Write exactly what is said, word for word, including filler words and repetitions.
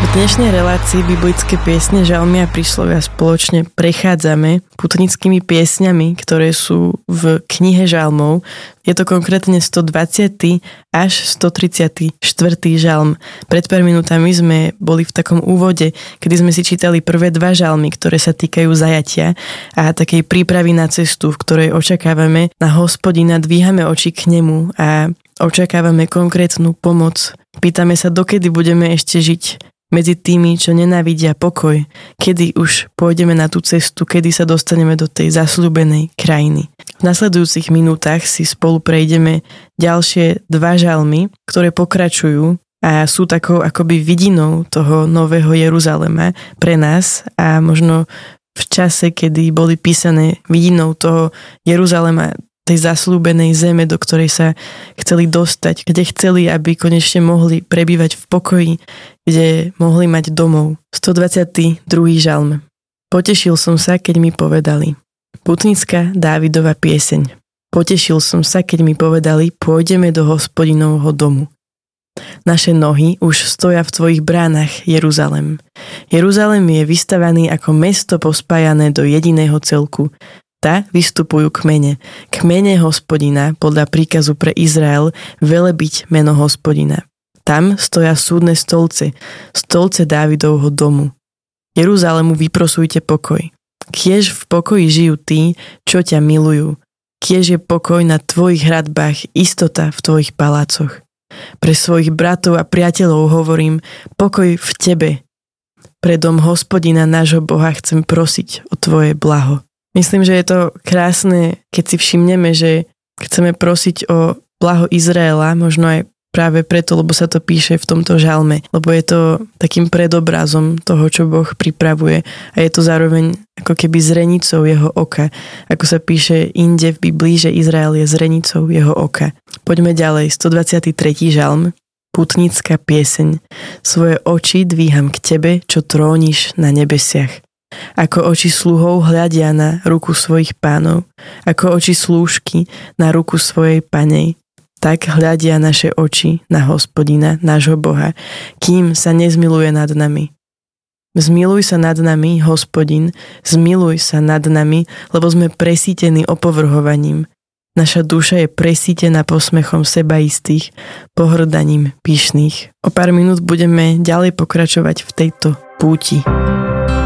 V dnešnej relácii biblické piesne, žalmy a príslovia spoločne prechádzame putnickými piesňami, ktoré sú v knihe žalmov. Je to konkrétne stodvadsiaty až stotridsiaty štvrtý žalm. Pred pár minútami sme boli v takom úvode, kedy sme si čítali prvé dva žalmy, ktoré sa týkajú zajatia a takej prípravy na cestu, v ktorej očakávame na Hospodina, dvíhame oči k nemu a očakávame konkrétnu pomoc. Pýtame sa, dokedy budeme ešte žiť medzi tými, čo nenávidia pokoj, kedy už pôjdeme na tú cestu, kedy sa dostaneme do tej zasľúbenej krajiny. V nasledujúcich minútach si spolu prejdeme ďalšie dva žalmy, ktoré pokračujú a sú takou akoby vidinou toho nového Jeruzalema pre nás a možno v čase, kedy boli písané vidinou toho Jeruzalema, tej zasľúbenej zeme, do ktorej sa chceli dostať, kde chceli, aby konečne mohli prebývať v pokoji, kde mohli mať domov. stodvadsiaty druhý žalm. Potešil som sa, keď mi povedali. Putnická Dávidova pieseň. Potešil som sa, keď mi povedali, pôjdeme do Hospodinovho domu. Naše nohy už stoja v tvojich bránach, Jeruzalem. Jeruzalem je vystavaný ako mesto pospájané do jediného celku. Tá vystupujú kmene. Kmene Hospodina podľa príkazu pre Izrael velebiť meno Hospodina. Tam stoja súdne stolce, stolce Dávidovho domu. Jeruzalemu vyprosujte pokoj. Kiež v pokoji žijú tí, čo ťa milujú. Kiež je pokoj na tvojich hradbách, istota v tvojich palácoch. Pre svojich bratov a priateľov hovorím, pokoj v tebe. Pre dom Hospodina nášho Boha chcem prosiť o tvoje blaho. Myslím, že je to krásne, keď si všimneme, že chceme prosiť o blaho Izraela, možno aj práve preto, lebo sa to píše v tomto žalme, lebo je to takým predobrazom toho, čo Boh pripravuje a je to zároveň ako keby zrenicou jeho oka, ako sa píše inde v Biblii, že Izrael je zrenicou jeho oka. Poďme ďalej, stodvadsiaty tretí žalm, putnická pieseň. Svoje oči dvíham k tebe, čo tróniš na nebesiach. Ako oči sluhov hľadia na ruku svojich pánov, ako oči slúžky na ruku svojej panej, tak hľadia naše oči na Hospodina, nášho Boha, kým sa nezmiluje nad nami. Zmiluj sa nad nami, Hospodin, zmiluj sa nad nami, lebo sme presítení opovrhovaním. Naša duša je presítená posmechom sebaistých, pohrdaním pyšných. O pár minút budeme ďalej pokračovať v tejto púti.